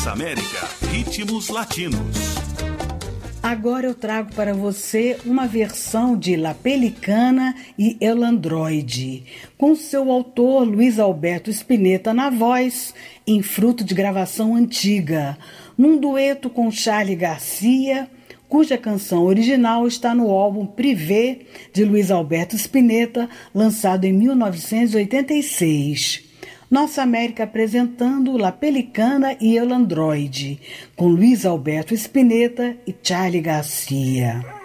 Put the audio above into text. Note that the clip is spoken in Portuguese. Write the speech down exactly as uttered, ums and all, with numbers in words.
Nossa América, ritmos latinos. Agora eu trago para você uma versão de La Pelicana e El Androide, com seu autor Luiz Alberto Spinetta na voz, em fruto de gravação antiga, num dueto com Charly Garcia, cuja canção original está no álbum Privé de Luiz Alberto Spinetta, lançado em mil novecentos e oitenta e seis. Nossa América apresentando La Pelicana e El Androide, com Luiz Alberto Spinetta e Charly Garcia.